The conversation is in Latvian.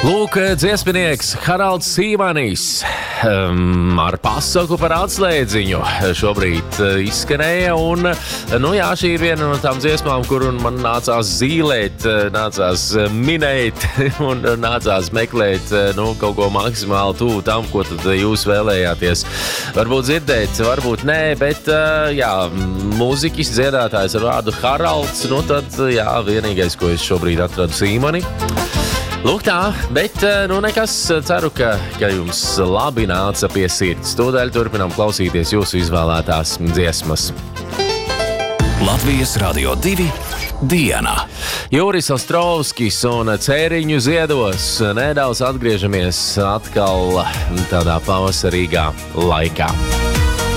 Lūk, dziesminieks Haralds Sīmanis ar pasaku par atslēdziņu šobrīd izskanēja, un, šī ir viena no tām dziesmām, kuru man nācās zīlēt, nācās minēt un nācās meklēt, kaut ko maksimāli tuvu tam, ko tad jūs vēlējāties. Varbūt dzirdēt, varbūt nē, bet, mūziķis, dziedātājs ar vārdu Haralds, tad, vienīgais, ko es šobrīd atradu Sīmani. Lūk tā, bet, nekas, ceru, ka jums labi nāca pie sirds. Tūdaļ turpinām klausīties jūsu izvēlētās dziesmas. Latvijas Radio 2 diena. Juris Ostrovskis un Cēriņu ziedos. Nedaudz atgriežamies atkal tādā pavasarīgā laikā.